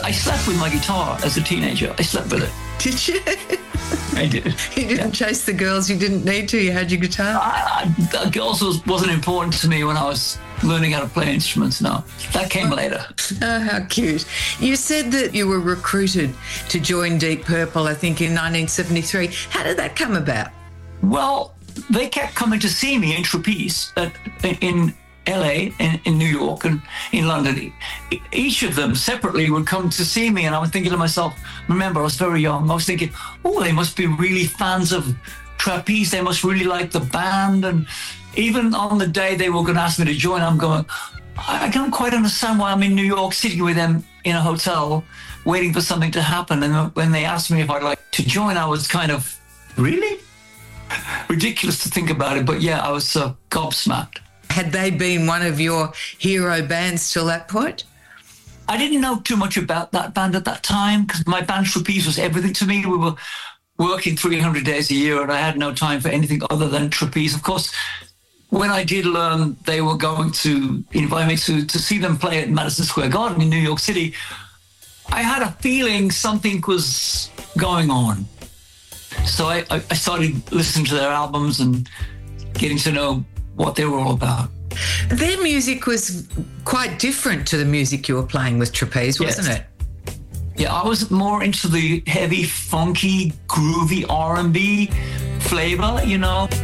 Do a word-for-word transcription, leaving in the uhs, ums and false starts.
I slept with my guitar as a teenager. I slept with it. Did you? I did. You didn't yeah. chase the girls. You didn't need to. You had your guitar. I, I, the girls was, wasn't important to me when I was learning how to play instruments. No, that came oh. later. Oh, how cute. You said that you were recruited to join Deep Purple, I think, in nineteen seventy-three. How did that come about? Well, they kept coming to see me in Trapeze at, in L A, in, in New York, and in London. Each of them separately would come to see me, and I was thinking to myself, remember, I was very young, I was thinking, oh, they must be really fans of Trapeze. They must really like the band. And even on the day they were going to ask me to join, I'm going, I don't quite understand why I'm in New York City with them in a hotel waiting for something to happen. And when they asked me if I'd like to join, I was kind of, really? Ridiculous to think about it. But yeah, I was uh, gobsmacked. Had they been one of your hero bands till that point? I didn't know too much about that band at that time because my band Trapeze was everything to me. We were working three hundred days a year and I had no time for anything other than Trapeze. Of course, when I did learn they were going to invite me to, to see them play at Madison Square Garden in New York City, I had a feeling something was going on. So I, I started listening to their albums and getting to know what they were all about. Their music was quite different to the music you were playing with Trapeze, wasn't yes. it? Yeah, I was more into the heavy, funky, groovy R and B flavor, you know.